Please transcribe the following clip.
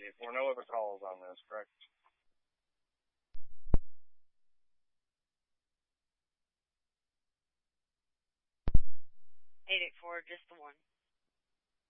884. No other calls on this, correct? 884, just the one.